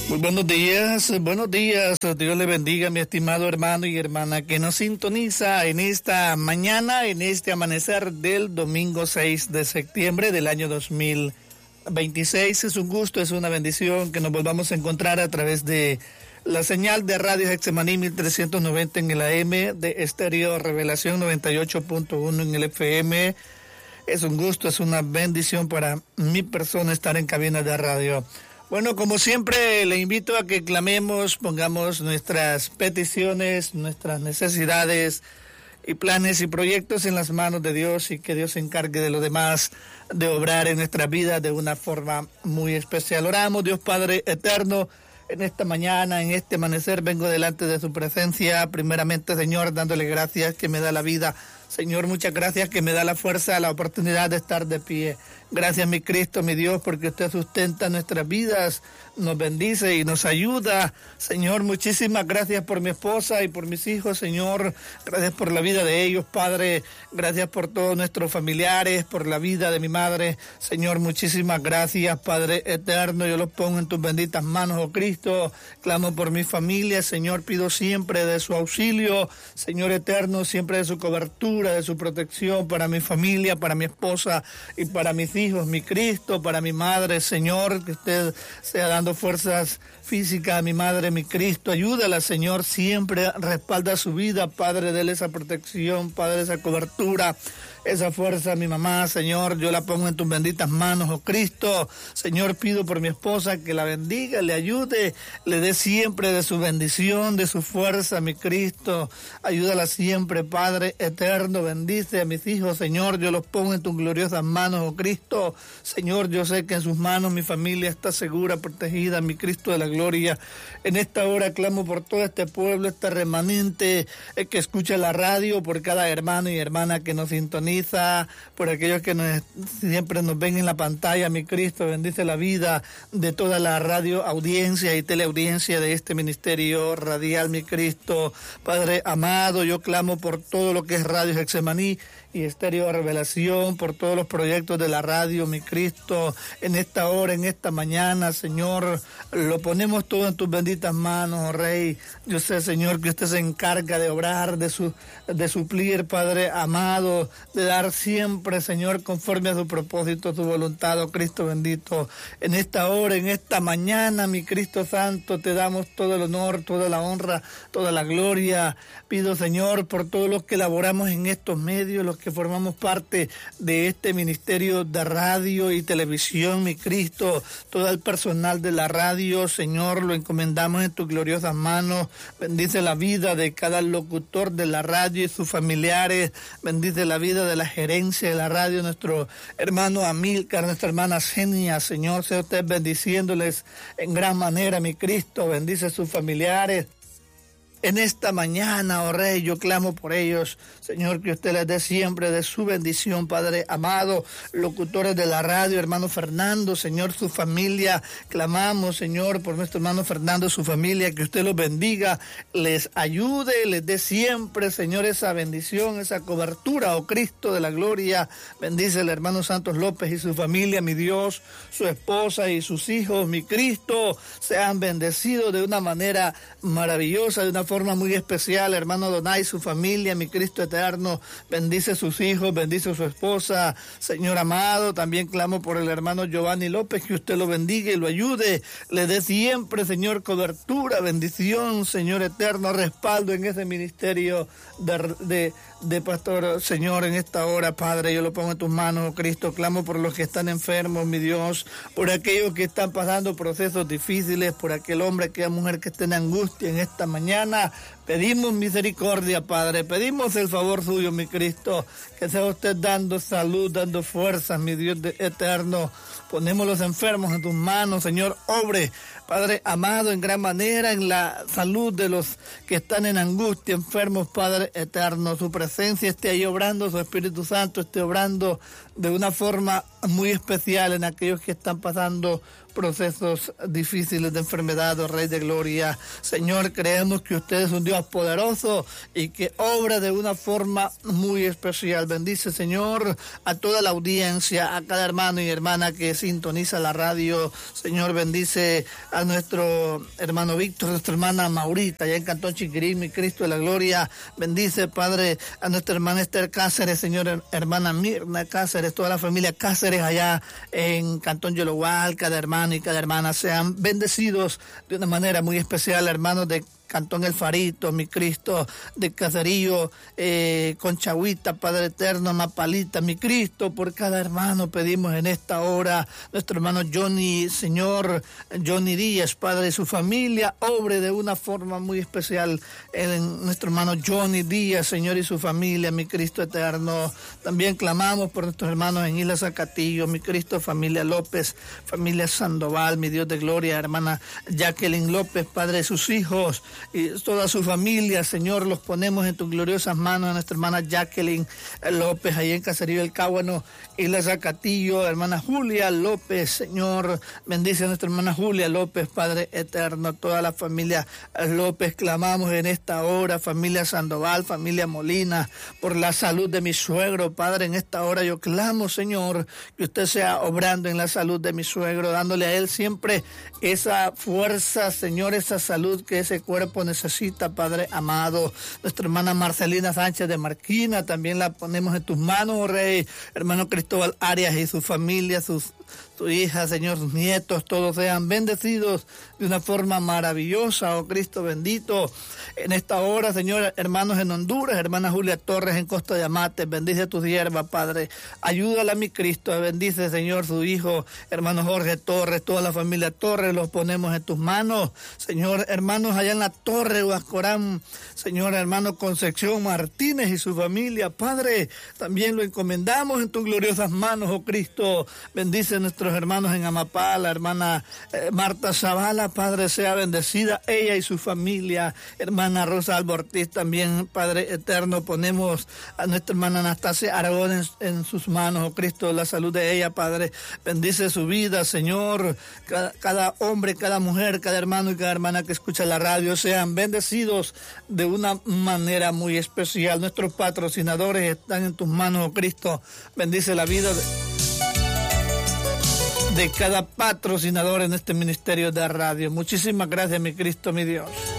Muy buenos días, Dios le bendiga, mi estimado hermano y hermana que nos sintoniza en esta mañana, en este amanecer del domingo 6 de septiembre del año 2026. Es un gusto, es una bendición que nos volvamos a encontrar a través de la señal de Radio Getsemaní 1390 en el AM, de Estéreo Revelación 98.1 en el FM. Es un gusto, es una bendición para mi persona estar en cabina de radio. Bueno, como siempre, le invito a que clamemos, pongamos nuestras peticiones, nuestras necesidades y planes y proyectos en las manos de Dios y que Dios se encargue de lo demás, de obrar en nuestra vida de una forma muy especial. Oramos, Dios Padre eterno, en esta mañana, en este amanecer, vengo delante de su presencia, primeramente, Señor, dándole gracias que me da la vida. Señor, muchas gracias que me da la fuerza, la oportunidad de estar de pie. Gracias, mi Cristo, mi Dios, porque usted sustenta nuestras vidas, nos bendice y nos ayuda. Señor, muchísimas gracias por mi esposa y por mis hijos, Señor. Gracias por la vida de ellos, Padre. Gracias por todos nuestros familiares, por la vida de mi madre. Señor, muchísimas gracias, Padre eterno. Yo los pongo en tus benditas manos, oh Cristo. Clamo por mi familia, Señor. Pido siempre de su auxilio, Señor eterno, siempre de su cobertura, de su protección para mi familia, para mi esposa y para mis hijos, mi Cristo, para mi madre, Señor, que usted sea dando fuerzas físicas a mi madre, mi Cristo, ayúdala, Señor, siempre respalda su vida, Padre, déle esa protección, Padre, esa cobertura, esa fuerza a mi mamá, Señor, yo la pongo en tus benditas manos, oh Cristo. Señor, pido por mi esposa que la bendiga, le ayude, le dé siempre de su bendición, de su fuerza, mi Cristo, ayúdala siempre, Padre eterno, bendice a mis hijos, Señor, yo los pongo en tus gloriosas manos, oh Cristo. Señor, yo sé que en sus manos mi familia está segura, protegida, mi Cristo de la gloria. En esta hora clamo por todo este pueblo, este remanente que escucha la radio, por cada hermano y hermana que nos sintoniza, por aquellos que siempre nos ven en la pantalla, mi Cristo, bendice la vida de toda la radio audiencia y teleaudiencia de este ministerio radial, mi Cristo. Padre amado, yo clamo por todo lo que es Radio Getsemaní y Estéreo Revelación, por todos los proyectos de la radio, mi Cristo, en esta hora, en esta mañana, Señor, lo ponemos todo en tus benditas manos, oh Rey. Yo sé, Señor, que usted se encarga de obrar, de suplir, Padre amado, de dar siempre, Señor, conforme a su propósito, su voluntad, oh Cristo bendito. En esta hora, en esta mañana, mi Cristo Santo, te damos todo el honor, toda la honra, toda la gloria. Pido, Señor, por todos los que elaboramos en estos medios, los que formamos parte de este ministerio de radio y televisión, mi Cristo, todo el personal de la radio, Señor, lo encomendamos en tus gloriosas manos. Bendice la vida de cada locutor de la radio y sus familiares, bendice la vida de la gerencia de la radio, nuestro hermano Amílcar, nuestra hermana Zenia, Señor, sea usted bendiciéndoles en gran manera, mi Cristo, bendice a sus familiares. En esta mañana, oh Rey, yo clamo por ellos, Señor, que usted les dé siempre de su bendición, Padre amado, locutores de la radio, hermano Fernando, Señor, su familia, clamamos, Señor, por nuestro hermano Fernando, su familia, que usted los bendiga, les ayude, les dé siempre, Señor, esa bendición, esa cobertura, oh Cristo de la gloria, bendice al hermano Santos López y su familia, mi Dios, su esposa y sus hijos, mi Cristo, sean bendecidos de una manera maravillosa, de una forma muy especial, hermano Donay, su familia, mi Cristo eterno, bendice a sus hijos, bendice a su esposa, Señor amado, también clamo por el hermano Giovanni López, que usted lo bendiga y lo ayude, le dé siempre, Señor, cobertura, bendición, Señor eterno, respaldo en ese ministerio de pastor, Señor, en esta hora, Padre, yo lo pongo en tus manos, oh Cristo, clamo por los que están enfermos, mi Dios, por aquellos que están pasando procesos difíciles, por aquel hombre, aquella mujer que está en angustia en esta mañana. Pedimos misericordia, Padre, pedimos el favor suyo, mi Cristo, que sea usted dando salud, dando fuerzas, mi Dios eterno. Ponemos los enfermos en tus manos, Señor, obre, Padre amado, en gran manera en la salud de los que están en angustia, enfermos, Padre eterno. Su presencia esté ahí obrando, su Espíritu Santo esté obrando de una forma muy especial en aquellos que están pasando procesos difíciles de enfermedad, oh Rey de Gloria. Señor, creemos que usted es un Dios Dios poderoso y que obra de una forma muy especial. Bendice, Señor, a toda la audiencia, a cada hermano y hermana que sintoniza la radio. Señor, bendice a nuestro hermano Víctor, nuestra hermana Maurita, allá en Cantón Chiquirí, mi Cristo de la Gloria. Bendice, Padre, a nuestra hermana Esther Cáceres, Señor, hermana Mirna Cáceres, toda la familia Cáceres allá en Cantón Yologual. Cada hermano y cada hermana sean bendecidos de una manera muy especial, hermanos de Cantón El Farito, mi Cristo, de Caserío, Conchahuita, Padre Eterno, Mapalita, mi Cristo, por cada hermano pedimos en esta hora, nuestro hermano Johnny, Señor, Johnny Díaz, Padre, y su familia, obre de una forma muy especial en nuestro hermano Johnny Díaz, Señor, y su familia, mi Cristo eterno. También clamamos por nuestros hermanos en Isla Zacatillo, mi Cristo, familia López, familia Sandoval, mi Dios de gloria, hermana Jacqueline López, Padre, sus hijos, y toda su familia, Señor, los ponemos en tus gloriosas manos, a nuestra hermana Jacqueline López, ahí en Caserío del Cáguano, Isla Zacatillo, hermana Julia López, Señor, bendice a nuestra hermana Julia López, Padre eterno, toda la familia López, clamamos en esta hora, familia Sandoval, familia Molina, por la salud de mi suegro, Padre, en esta hora yo clamo, Señor, que usted sea obrando en la salud de mi suegro, dándole a él siempre esa fuerza, Señor, esa salud que ese cuerpo necesita, Padre amado. Nuestra hermana Marcelina Sánchez de Marquina, también la ponemos en tus manos, oh Rey. Hermano Cristóbal Arias y su familia, su hija, Señor, sus nietos, todos sean bendecidos de una forma maravillosa, oh Cristo bendito. En esta hora, Señor, hermanos en Honduras, hermana Julia Torres en Costa de Amate, bendice a tu sierva, Padre. Ayúdala, mi Cristo, bendice, Señor, su hijo, hermano Jorge Torres, toda la familia Torres, los ponemos en tus manos. Señor, hermanos allá en la Torre, Huascorán, Señor, hermano Concepción Martínez y su familia, Padre, también lo encomendamos en tus gloriosas manos, oh Cristo. Bendice a nuestros hermanos en Amapá, la hermana Marta Zavala, Padre, sea bendecida ella y su familia. Hermana Rosa Albortiz también, Padre eterno, ponemos a nuestra hermana Anastasia Aragón en sus manos, oh Cristo, la salud de ella, Padre, bendice su vida, Señor. Cada hombre, cada mujer, cada hermano y cada hermana que escucha la radio sean bendecidos de una manera muy especial. Nuestros patrocinadores están en tus manos, oh Cristo, bendice la vida de cada patrocinador en este ministerio de radio. Muchísimas gracias, mi Cristo, mi Dios.